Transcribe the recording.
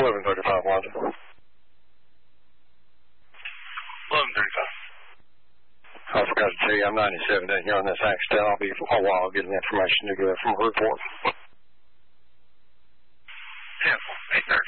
11:35, Wanda. 11:35. I forgot to tell you, I'm 97 down here on this accident. I'll be a while getting information together from a report.